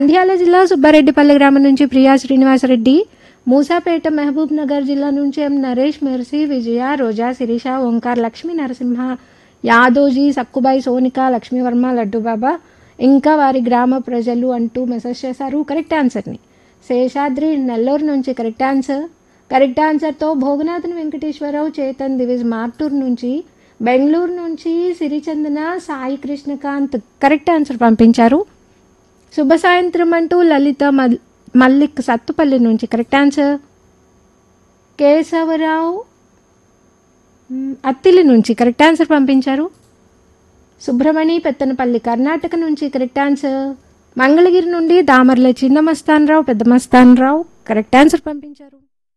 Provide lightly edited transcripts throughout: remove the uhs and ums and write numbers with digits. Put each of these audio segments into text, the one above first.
నంద్యాల జిల్లా సుబ్బారెడ్డిపల్లి గ్రామం నుంచి ప్రియా శ్రీనివాసరెడ్డి, మూసాపేట మహబూబ్ నగర్ జిల్లా నుంచి ఎం నరేష్, మెర్సీ, విజయ, రోజా, శిరీష, ఓంకార్, లక్ష్మీ నరసింహ, యాదోజీ, సక్కుబాయి, సోనిక, లక్ష్మీవర్మ, లడ్డూబాబా ఇంకా వారి గ్రామ ప్రజలు అంటూ మెసేజ్ చేశారు కరెక్ట్ ఆన్సర్ని. శేషాద్రి నెల్లూరు నుంచి కరెక్ట్ ఆన్సర్. కరెక్ట్ ఆన్సర్తో భోగనాథన్ వెంకటేశ్వరరావు, చేతన్ దివిజ్ మార్టూర్ నుంచి, బెంగళూరు నుంచి సిరిచందన, సాయి కృష్ణకాంత్ కరెక్ట్ ఆన్సర్ పంపించారు. శుభ సాయంత్రం అంటూ లలిత మల్లిక్ సత్తుపల్లి నుంచి కరెక్ట్ ఆన్సర్. కేశవరావు అత్తిలి నుంచి కరెక్ట్ ఆన్సర్ పంపించారు. సుబ్రమణి పెత్తనపల్లి కర్ణాటక నుంచి కరెక్ట్ ఆన్సర్. మంగళగిరి నుండి దామర్ల చిన్న మస్తాన్ రావు, పెద్ద మస్తాన్ రావు కరెక్ట్ ఆన్సర్ పంపించారు.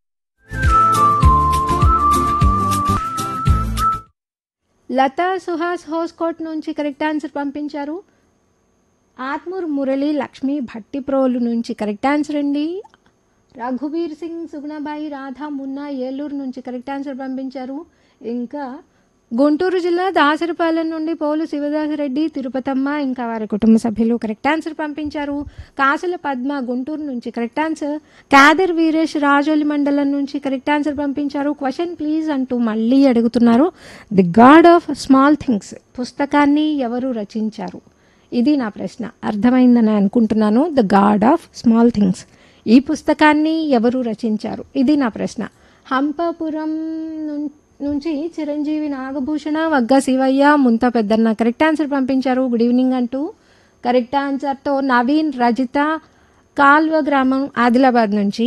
లతా సుహాస్ హోస్కోట్ నుంచి కరెక్ట్ ఆన్సర్ పంపించారు. ఆత్మూర్ మురళి లక్ష్మి భట్టిప్రోలు నుంచి కరెక్ట్ ఆన్సర్ అండి. రఘువీర్ సింగ్, సుగుణబాయి, రాధా, మున్నా ఏలూరు నుంచి కరెక్ట్ ఆన్సర్ పంపించారు. ఇంకా గుంటూరు జిల్లా దాసరిపాలెం నుండి పోలు శివదాసరెడ్డి, తిరుపతమ్మ ఇంకా వారి కుటుంబ సభ్యులు కరెక్ట్ ఆన్సర్ పంపించారు. కాసుల పద్మ గుంటూరు నుంచి కరెక్ట్ ఆన్సర్. కాదర్ వీరేష్ రాజోలి మండలం నుంచి కరెక్ట్ ఆన్సర్ పంపించారు. క్వశ్చన్ ప్లీజ్ అంటూ మళ్ళీ అడుగుతున్నారు. The God of small things పుస్తకాన్ని ఎవరు రచించారు? ఇది నా ప్రశ్న. అర్థమైందని అనుకుంటున్నాను. The God of small things ఈ పుస్తకాన్ని ఎవరు రచించారు? ఇది నా ప్రశ్న. హంపాపురం నుంచి చిరంజీవి, నాగభూషణ, వగ్గ శివయ్య, ముంత పెద్దన్న కరెక్ట్ ఆన్సర్ పంపించారు. గుడ్ ఈవినింగ్ అంటూ కరెక్ట్ ఆన్సర్తో నవీన్, రజిత, కాల్వ గ్రామం ఆదిలాబాద్ నుంచి,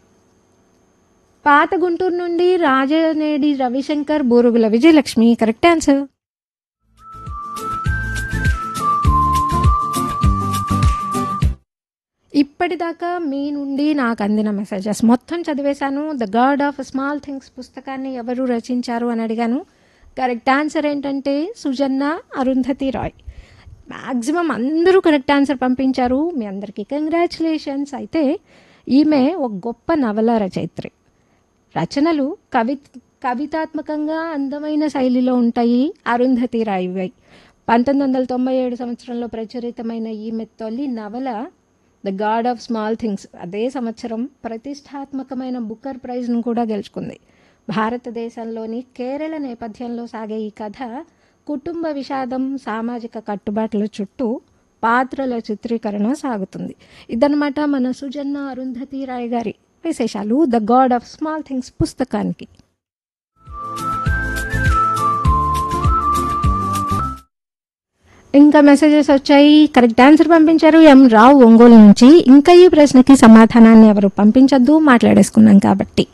పాత గుంటూరు నుండి రాజనేడి రవిశంకర్, బూరుగుల విజయలక్ష్మి కరెక్ట్ ఆన్సర్. ఇప్పటిదాకా మీ నుండి నాకు అందిన మెసేజెస్ మొత్తం చదివేశాను. The God of small things పుస్తకాన్ని ఎవరు రచించారు అని అడిగాను. కరెక్ట్ ఆన్సర్ ఏంటంటే సుజన్న, అరుంధతి రాయ్. మ్యాక్సిమం అందరూ కరెక్ట్ ఆన్సర్ పంపించారు. మీ అందరికీ కంగ్రాచులేషన్స్. అయితే ఈమె ఒక గొప్ప నవల రచయిత్రి. రచనలు కవితాత్మకంగా అందమైన శైలిలో ఉంటాయి. అరుంధతి రాయ్ 1997 సంవత్సరంలో ప్రచురితమైన ఈమె తొలి నవల the God of small things అదే సంవత్సరం ప్రతిష్టాత్మకమైన బుకర్ ప్రైజ్ను కూడా గెలుచుకుంది. భారతదేశంలోని కేరళ నేపథ్యంలో సాగే ఈ కథ కుటుంబ విషాదం, సామాజిక కట్టుబాట్ల చుట్టూ పాత్రల చిత్రీకరణ సాగుతుంది. ఇదన్నమాట మన సుజన్న అరుంధతి రాయ్ గారి విశేషాలు the God of small things పుస్తకానికి. ఇంకా మెసేజెస్ వచ్చాయి. కరెక్ట్ ఆన్సర్ పంపించారు ఎం రావు ఒంగోలు నుంచి. ఇంకా ఈ ప్రశ్నకి సమాధానాన్ని ఎవరు పంపించొద్దు, మాట్లాడేసుకున్నాం కాబట్టి.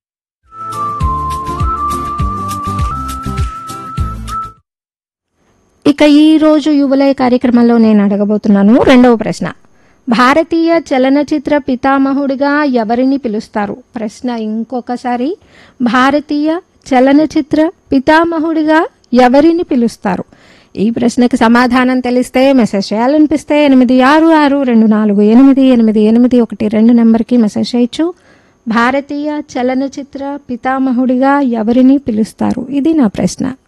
ఇక ఈరోజు యువలయ కార్యక్రమంలో నేను అడగబోతున్నాను రెండవ ప్రశ్న. భారతీయ చలనచిత్ర పితామహుడిగా ఎవరిని పిలుస్తారు? ప్రశ్న ఇంకొకసారి. భారతీయ చలనచిత్ర పితామహుడిగా ఎవరిని పిలుస్తారు? ఈ ప్రశ్నకు సమాధానం తెలిస్తే మెసేజ్ చేయాలనిపిస్తే 8662488812 నెంబర్కి మెసేజ్ చేయొచ్చు. భారతీయ చలనచిత్ర పితామహుడిగా ఎవరిని పిలుస్తారు? ఇది నా ప్రశ్న.